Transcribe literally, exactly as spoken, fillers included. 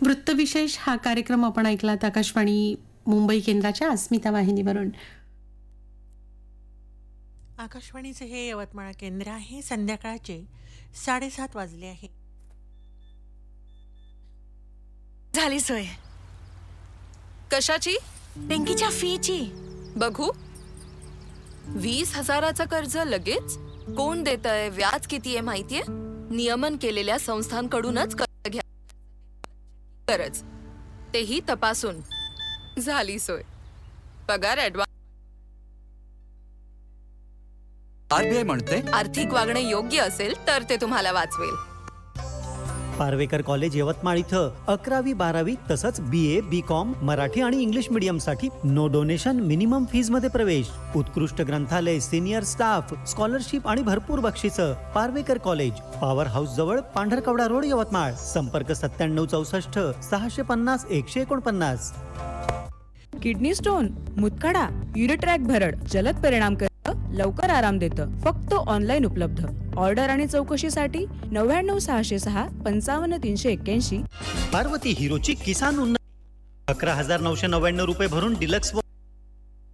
वृत्तविशेष हा कार्यक्रम आपण ऐकलात आकाशवाणी मुंबई केंद्राच्या अस्मिता वाहिनीवरून. आकाशवाणीचे हे यवतमाळ केंद्र आहे. संध्याकाळचे साडेसात वाजले आहे. झाली सोय. कशाची? पिंकीच्या फीची. बघू. वीस हजाराचं कर्ज लगेच? कोण देतंय? व्याज किती आहे माहितीये? नियमन केलेल्या संस्थांकडूनच कर्ज घ्या. गरज तेही तपासून. झाली सोय. पगार ऍडव्हान्स. आरबीआय म्हणते आर्थिक वागणे योग्य असेल तर ते तुम्हाला वाचवेल. पारवेकर कॉलेज यवतमाळ इथं अकरावी बारावी तसंच बी ए बी कॉम मराठी आणि इंग्लिश मीडियम साठी नो डोनेशन मिनिमम फीज मध्ये प्रवेश, उत्कृष्ट ग्रंथालय, सिनियर स्टाफ, स्कॉलरशिप आणि भरपूर बक्षिसं. पारवेकर कॉलेज, पॉवर हाऊस जवळ, पांढरकवडा रोड, यवतमाळ. संपर्क सत्त्याण्णव चौसष्ट सहाशे पन्नास एकशे एकोणपन्नास. किडनी स्टोन, मुतखडा, युरिट्रॅक भरड जलद परिणाम करतं, लवकर आराम देतं. फक्त ऑनलाईन उपलब्ध. ऑर्डर आणि चौकशीसाठी नव्याण्णव सहाशे सहा पंचावन्न तीनशे एक्क्याऐंशी. पार्वती हिरोची किसान उन्नत अकरा हजार नऊशे नव्याण्णव रुपये भरून डिलक्स